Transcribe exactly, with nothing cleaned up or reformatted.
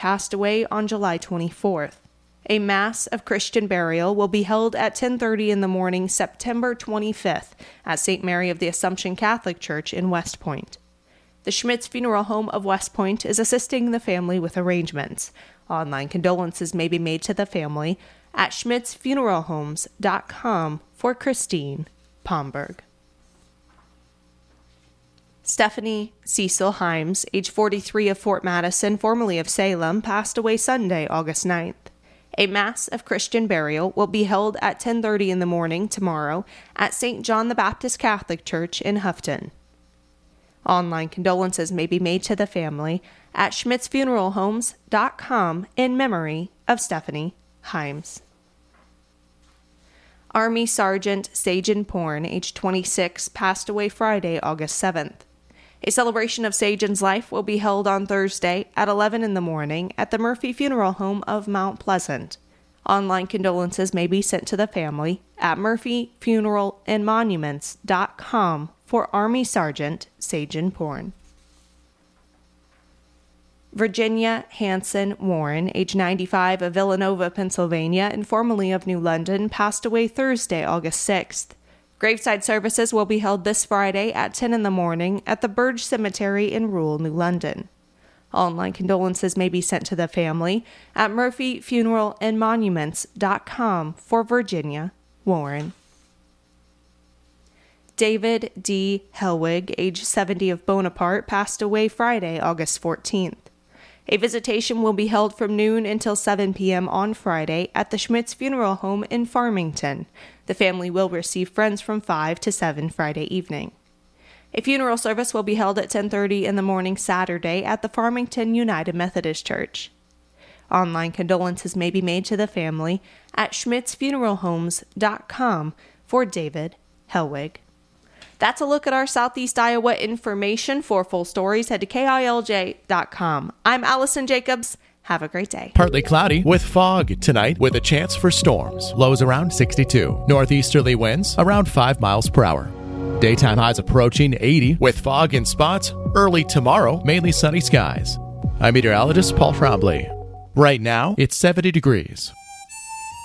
passed away on July twenty-fourth. A Mass of Christian burial will be held at ten thirty in the morning, September twenty-fifth, at Saint Mary of the Assumption Catholic Church in West Point. The Schmitz Funeral Home of West Point is assisting the family with arrangements. Online condolences may be made to the family at schmitz funeral homes dot com for Christine Pomberg. Stephanie Cecil Himes, age forty-three, of Fort Madison, formerly of Salem, passed away Sunday, August ninth. A Mass of Christian burial will be held at ten thirty in the morning tomorrow at Saint John the Baptist Catholic Church in Houghton. Online condolences may be made to the family at schmitz funeral homes dot com in memory of Stephanie Himes. Army Sergeant Sagen Porn, age twenty-six, passed away Friday, August seventh. A celebration of Sagan's life will be held on Thursday at eleven in the morning at the Murphy Funeral Home of Mount Pleasant. Online condolences may be sent to the family at murphy funeral and monuments dot com for Army Sergeant Sagen Porn. Virginia Hanson Warren, age ninety-five, of Villanova, Pennsylvania, and formerly of New London, passed away Thursday, August sixth. Graveside services will be held this Friday at ten in the morning at the Burge Cemetery in rural New London. Online condolences may be sent to the family at murphy funeral and monuments dot com for Virginia Warren. David D. Helwig, age seventy, of Bonaparte, passed away Friday, August fourteenth. A visitation will be held from noon until seven p.m. on Friday at the Schmitz Funeral Home in Farmington. The family will receive friends from five to seven Friday evening. A funeral service will be held at ten thirty in the morning Saturday at the Farmington United Methodist Church. Online condolences may be made to the family at schmitz funeral homes dot com for David Helwig. That's a look at our Southeast Iowa information. For full stories, head to K I L J dot com. I'm Allison Jacobs. Have a great day. Partly cloudy with fog tonight with a chance for storms. Lows around sixty-two. Northeasterly winds around five miles per hour. Daytime highs approaching eighty with fog in spots. Early tomorrow, mainly sunny skies. I'm meteorologist Paul Trombley. Right now, it's seventy degrees.